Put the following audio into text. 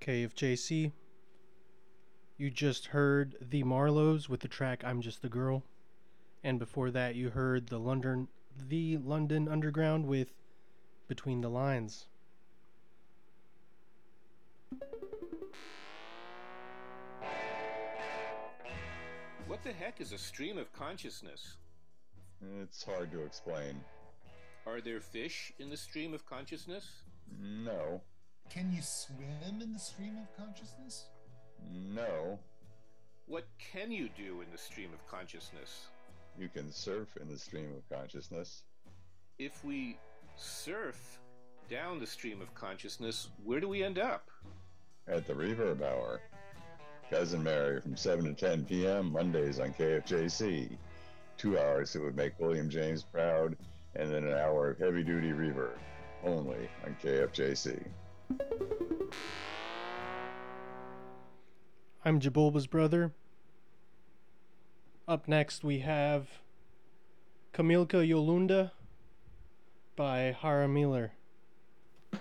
KFJC. You just heard the Marlows with the track I'm Just the Girl. And before that you heard the London Underground with Between the Lines. What the heck is a stream of consciousness? It's hard to explain. Are there fish in the stream of consciousness? No. Can you swim in the stream of consciousness? No. What can you do in the stream of consciousness? You can surf in the stream of consciousness. If we surf down the stream of consciousness, where do we end up? At the Reverb Hour. Cousin Mary from 7 to 10 p.m. Mondays on KFJC. 2 hours that would make William James proud, and then an hour of heavy-duty reverb. Only on KFJC. I'm Jabulba's brother. Up next we have Kamilka Yolunda by Hara Miller.